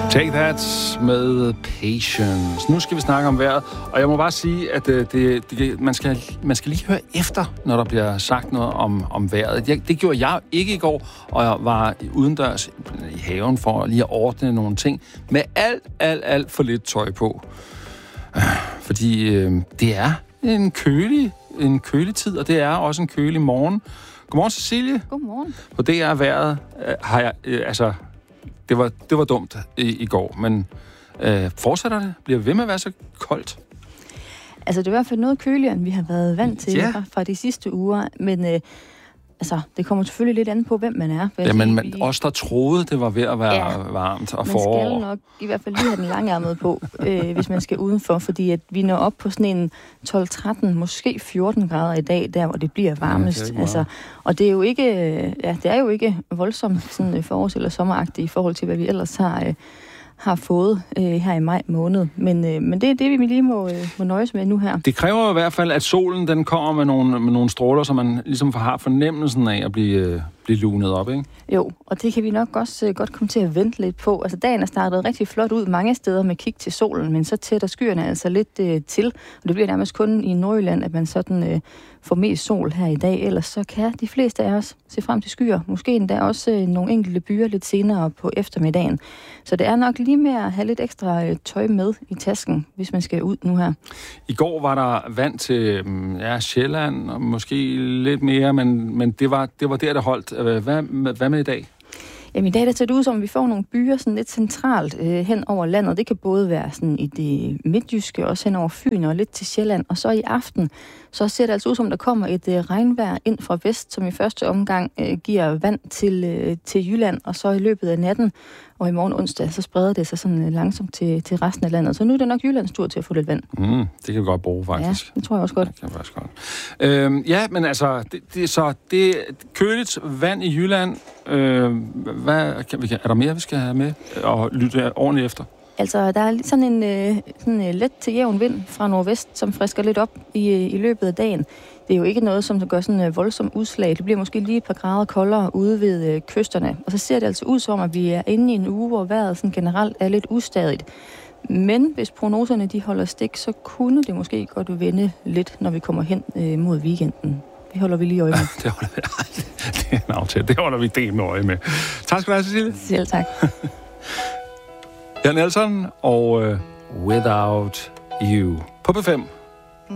Take That med Patience. Nu skal vi snakke om vejret, og jeg må bare sige, at man skal lige høre efter, når der bliver sagt noget om vejret. Det gjorde jeg ikke i går, og jeg var udendørs i haven for lige at ordne nogle ting med alt for lidt tøj på. Fordi det er en kølig tid, og det er også en kølig morgen. Godmorgen, Cecilie. Godmorgen. På DR Vejret har jeg... Det var dumt i går, men fortsætter det? Bliver ved med at være så koldt? Altså, det er i hvert fald noget køligere, end vi har været vant til fra de sidste uger. Men det kommer selvfølgelig lidt an på, hvem man er. Ja, men os, der troede, det var ved at være varmt og forår. Man skal nok i hvert fald lige have den langærmede på, hvis man skal udenfor. Fordi at vi når op på sådan en 12-13, måske 14 grader i dag, der hvor det bliver varmest. Og det er jo ikke, voldsomt sådan forårs- eller sommeragtigt i forhold til, hvad vi ellers har fået her i maj måned. Men det er det, vi lige må nøjes med nu her. Det kræver jo i hvert fald, at solen den kommer med nogle stråler, så man ligesom har fornemmelsen af at blive lunet op, ikke? Jo, og det kan vi nok også godt komme til at vente lidt på. Altså, dagen er startet rigtig flot ud mange steder med kig til solen, men så tætter skyerne altså lidt til. Og det bliver nærmest kun i Nordjylland, at man sådan får mest sol her i dag. Ellers så kan de fleste af os se frem til skyer. Måske endda også nogle enkelte byer lidt senere på eftermiddagen. Så det er nok lige med at have lidt ekstra tøj med i tasken, hvis man skal ud nu her. I går var der vand til Sjælland, og måske lidt mere, men det var der, det holdt. Hvad med i dag? Jamen i dag der ser det ud som, at vi får nogle byer sådan lidt centralt hen over landet. Det kan både være sådan i det midtjyske, også hen over Fyn og lidt til Sjælland. Og så i aften, så ser det altså ud som, der kommer et regnvejr ind fra vest, som i første omgang giver vand til Jylland. Og så i løbet af natten og i morgen onsdag, så spreder det sig sådan langsomt til resten af landet. Så nu er det nok Jyllands tur til at få lidt vand. Det kan vi godt bruge, faktisk. Ja, det tror jeg også godt. Det kan faktisk godt. Men altså, det er køligt vand i Jylland. Er der mere, vi skal have med og lytte ordentligt efter? Altså, der er sådan en let til jævn vind fra nordvest, som frisker lidt op i løbet af dagen. Det er jo ikke noget, som gør sådan en voldsom udslag. Det bliver måske lige et par grader koldere ude ved kysterne. Og så ser det altså ud som, at vi er inde i en uge, hvor vejret sådan generelt er lidt ustadigt. Men hvis prognoserne de holder stik, så kunne det måske godt vende lidt, når vi kommer hen mod weekenden. Det holder vi lige øje med. Det er en aftale. Det holder vi del med øje med. Tak skal du have, Cecilie. Selv tak. Jan Nelson og Without You på P5.